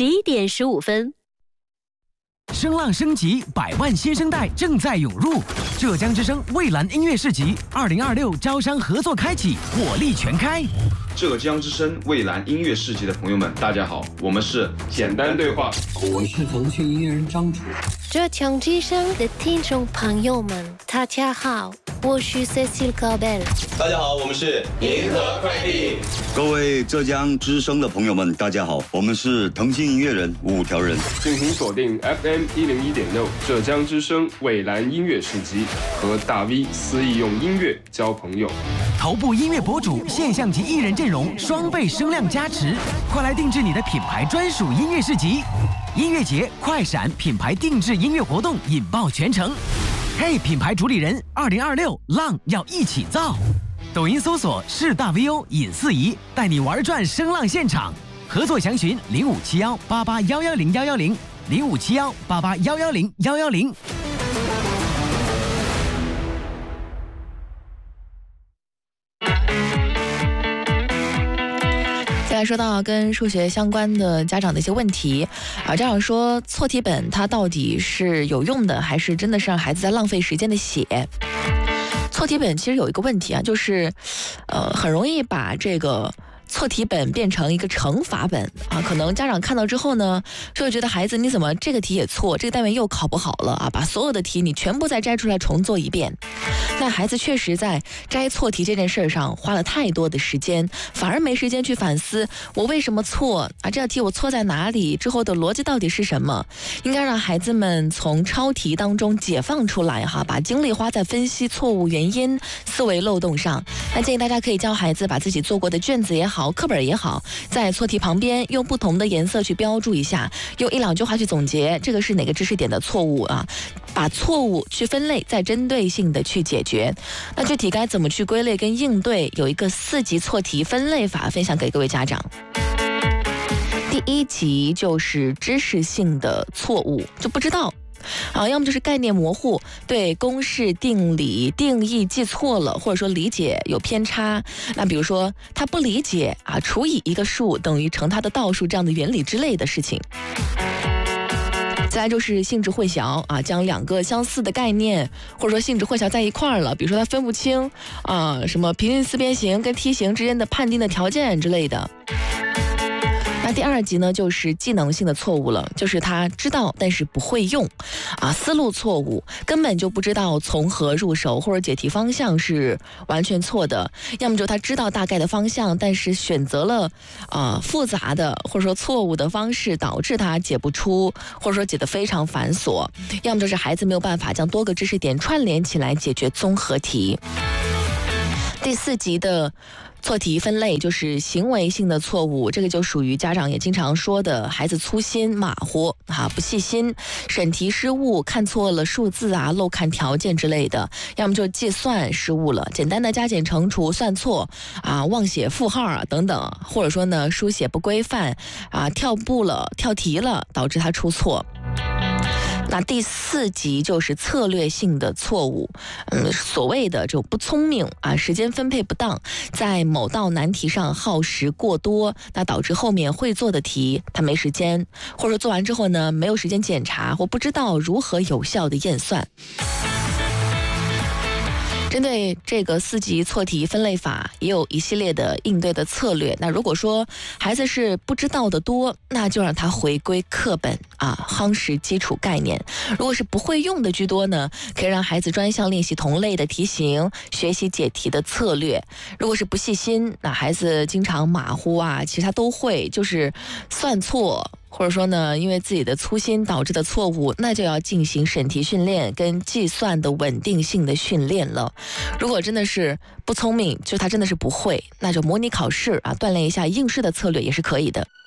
11点15分。 声浪升级，100万新生代正在涌入。浙江之声蔚蓝音乐市集2026招商合作开启，火力全开。 浙江之声蔚蓝音乐市集的朋友们，大家好，我们是简单对话， 我是腾讯音乐人张楚。 浙江之声的听众朋友们，大家好，我是 Cecil Cabel。 大家好，我们是银河快递。 各位浙江之声的朋友们，大家好，我们是腾讯音乐人5条人。 敬请锁定 FM 101.6浙江之声蔚蓝音乐市集，和大 V 肆意用音乐交朋友。 头部音乐博主、现象级艺人阵容双倍声量加持，快来定制你的品牌专属音乐市集。音乐节快闪品牌定制音乐活动引爆全城。嘿，品牌主理人，2026浪要一起造。抖音搜索是大 VO 尹四仪，带你玩转声浪现场。合作详询0571881101057188110110。 再来说到跟数学相关的家长的一些问题啊，家长说错题本它到底是有用的，还是真的是让孩子在浪费时间的写？错题本其实有一个问题啊，就是很容易把这个错题本变成一个乘法本啊，可能家长看到之后呢，就会觉得孩子你怎么这个题也错，这个单元又考不好了啊，把所有的题你全部再摘出来重做一遍。那孩子确实在摘错题这件事上花了太多的时间，反而没时间去反思我为什么错啊，这道题我错在哪里，之后的逻辑到底是什么。应该让孩子们从抄题当中解放出来哈，把精力花在分析错误原因、思维漏洞上。那建议大家可以教孩子把自己做过的卷子也好，课本也好，在错题旁边用不同的颜色去标注一下，用1-2句话去总结这个是哪个知识点的错误啊，把错误去分类，再针对性的去解决。那具体该怎么去归类跟应对，有一个4级错题分类法分享给各位家长。第1级就是知识性的错误，就不知道啊，要么就是概念模糊，对公式、定理、定义记错了，或者说理解有偏差。那比如说他不理解啊，除以一个数等于乘它的倒数这样的原理之类的事情。再来就是性质混淆啊，将2个相似的概念或者说性质混淆在一块儿了，比如说他分不清啊什么平行四边形跟梯形之间的判定的条件之类的。那第2级呢，就是技能性的错误了，就是他知道但是不会用啊，思路错误，根本就不知道从何入手，或者解题方向是完全错的，要么就他知道大概的方向，但是选择了复杂的或者说错误的方式，导致他解不出，或者说解得非常繁琐，要么就是孩子没有办法将多个知识点串联起来解决综合题。第4级的错题分类就是行为性的错误，这个就属于家长也经常说的孩子粗心马虎啊，不细心，审题失误，看错了数字啊，漏看条件之类的，要么就计算失误了，简单的加减乘除算错啊，忘写负号啊等等，或者说呢书写不规范啊，跳步了跳题了，导致他出错。那第4级就是策略性的错误，所谓的这种不聪明啊，时间分配不当，在某道难题上耗时过多，那导致后面会做的题他没时间，或者说做完之后呢没有时间检查，或不知道如何有效的验算。针对这个4级错题分类法也有一系列的应对的策略。那如果说孩子是不知道的多，那就让他回归课本啊，夯实基础概念。如果是不会用的居多呢，可以让孩子专项练习同类的题型，学习解题的策略。如果是不细心，那孩子经常马虎啊，其实他都会，就是算错，或者说呢因为自己的粗心导致的错误，那就要进行审题训练跟计算的稳定性的训练了。如果真的是不聪明，就他真的是不会，那就模拟考试啊，锻炼一下应试的策略也是可以的。